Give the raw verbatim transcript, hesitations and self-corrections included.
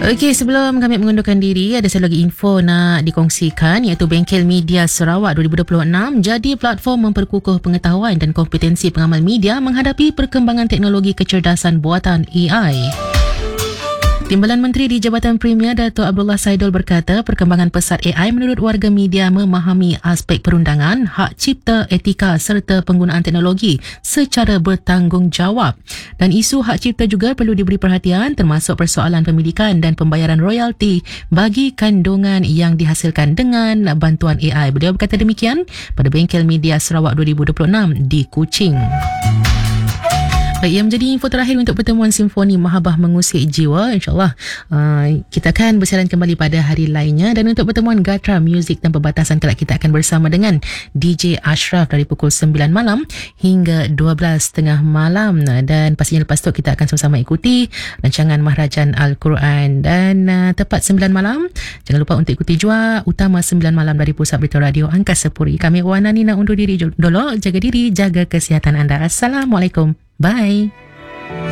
Okey, sebelum kami mengundurkan diri, ada satu lagi info nak dikongsikan, iaitu Bengkel Media Sarawak dua ribu dua puluh enam jadi platform memperkukuh pengetahuan dan kompetensi pengamal media menghadapi perkembangan teknologi kecerdasan buatan A I. Timbalan Menteri di Jabatan Premier Dato' Abdullah Saidul berkata perkembangan pesat A I menurut warga media memahami aspek perundangan, hak cipta, etika serta penggunaan teknologi secara bertanggungjawab. Dan isu hak cipta juga perlu diberi perhatian termasuk persoalan pemilikan dan pembayaran royalti bagi kandungan yang dihasilkan dengan bantuan A I. Beliau berkata demikian pada Bengkel Media Sarawak dua ribu dua puluh enam di Kuching. Baik, yang menjadi info terakhir untuk pertemuan Simfoni Mahabah Mengusik Jiwa. InsyaAllah uh, kita akan bersiaran kembali pada hari lainnya. Dan untuk pertemuan Gatra Music Tanpa Batasan, kelak kita akan bersama dengan D J Ashraf dari pukul sembilan malam hingga dua belas tiga puluh malam. Dan pastinya lepas tu kita akan sama-sama ikuti rancangan Mahrajan Al-Quran. Dan uh, tepat sembilan malam, jangan lupa untuk ikuti jua utama sembilan malam dari Pusat Berita Radio Angkasa Puri. Kami Wana Nina undur diri dulu. Jaga diri, jaga kesihatan anda. Assalamualaikum. Bye.